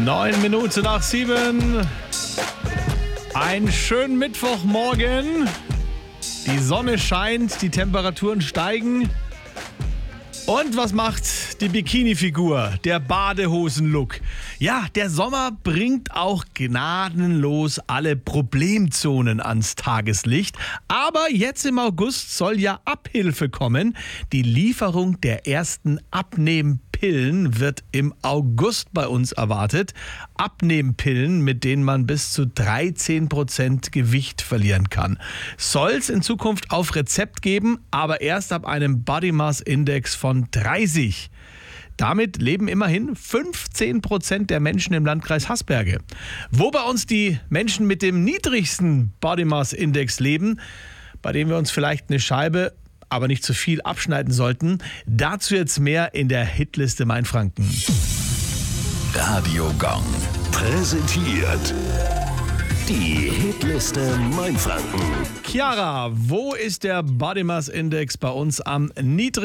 9 Minuten nach 7. Einen schönen Mittwochmorgen. Die Sonne scheint, die Temperaturen steigen. Und was macht die Bikini-Figur, der Badehosen-Look? Ja, der Sommer bringt auch gnadenlos alle Problemzonen ans Tageslicht. Aber jetzt im August soll ja Abhilfe kommen. Die Lieferung der ersten Abnehmpillen wird im August bei uns erwartet. Abnehmpillen, mit denen man bis zu 13% Gewicht verlieren kann. Soll es in Zukunft auf Rezept geben, aber erst ab einem Body Mass Index von 30. Damit leben immerhin 15% der Menschen im Landkreis Haßberge. Wo bei uns die Menschen mit dem niedrigsten Body Mass Index leben, bei dem wir uns vielleicht eine Scheibe, aber nicht zu viel abschneiden sollten, dazu jetzt mehr in der Hitliste Mainfranken. Radio Gong präsentiert die Hitliste Mainfranken. Chiara, wo ist der Body Mass Index bei uns am niedrigsten?